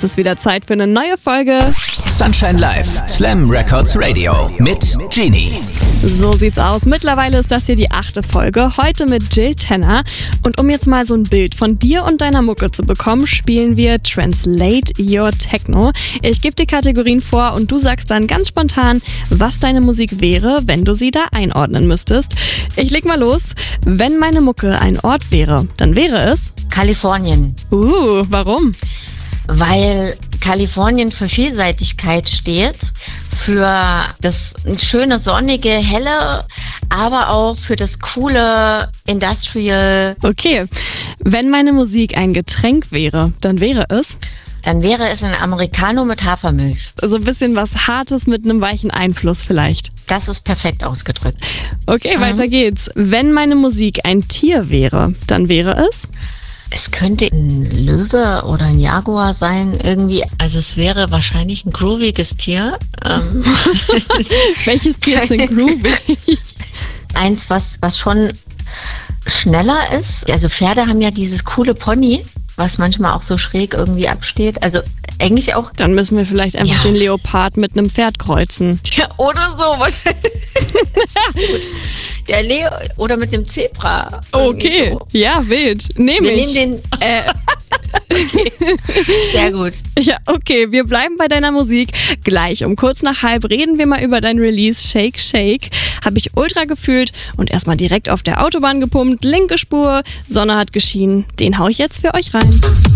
Es ist wieder Zeit für eine neue Folge Sunshine Live, Slam Records Radio mit Genie. So sieht's aus. Mittlerweile ist das hier die 8. Folge, heute mit Jill Tenner. Und um jetzt mal so ein Bild von dir und deiner Mucke zu bekommen, spielen wir Translate Your Techno. Ich gebe dir Kategorien vor und du sagst dann ganz spontan, was deine Musik wäre, wenn du sie da einordnen müsstest. Ich leg mal los. Wenn meine Mucke ein Ort wäre, dann wäre es... Kalifornien. Warum? Weil Kalifornien für Vielseitigkeit steht, für das schöne, sonnige, helle, aber auch für das coole Industrial. Okay, wenn meine Musik ein Getränk wäre, dann wäre es? Dann wäre es ein Americano mit Hafermilch. So ein bisschen was Hartes mit einem weichen Einfluss vielleicht. Das ist perfekt ausgedrückt. Okay, weiter geht's. Wenn meine Musik ein Tier wäre, dann wäre es? Es könnte ein Löwe oder ein Jaguar sein, irgendwie. Also es wäre wahrscheinlich ein grooviges Tier. Welches Tier ist denn groovig? Eins, was schon schneller ist. Also Pferde haben ja dieses coole Pony, was manchmal auch so schräg irgendwie absteht. Also eigentlich auch... Dann müssen wir vielleicht einfach den Leopard mit einem Pferd kreuzen. Ja, oder so. Gut. Der Leo oder mit dem Zebra. Okay, so. Ja, wild. Wir nehmen den... Okay. Sehr gut. Ja, okay, wir bleiben bei deiner Musik. Gleich um kurz nach 12 reden wir mal über dein Release Shake Shake. Habe ich ultra gefühlt und erstmal direkt auf der Autobahn gepumpt. Linke Spur, Sonne hat geschienen. Den hau ich jetzt für euch rein.